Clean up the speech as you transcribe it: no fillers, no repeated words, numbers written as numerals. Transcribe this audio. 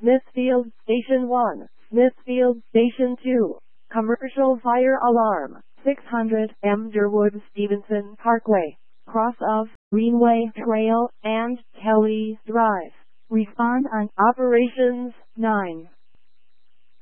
Smithfield Station 1, Smithfield Station 2. Commercial fire alarm, 600 M. Durwood Stevenson Parkway, cross of Greenway Trail and Kelly Drive. Respond on operations 9.